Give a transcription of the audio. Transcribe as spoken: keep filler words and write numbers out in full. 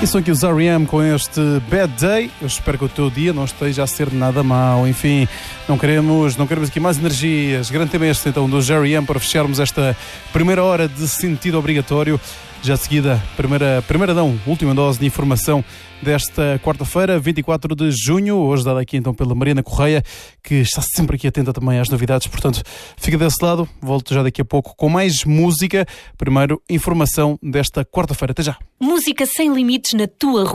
E são aqui os R E M com este Bad Day. Eu espero que o teu dia não esteja a ser nada mau. Enfim, não queremos, não queremos aqui mais energias. Grande tema este então dos R E M para fecharmos esta primeira hora de sentido obrigatório. Já de seguida, primeira, primeira não, última dose de informação desta quarta-feira, vinte e quatro de junho, hoje dada aqui então pela Mariana Correia, que está sempre aqui atenta também às novidades, portanto fica desse lado, volto já daqui a pouco com mais música. Primeiro, informação desta quarta-feira, até já. Música sem limites na tua rua.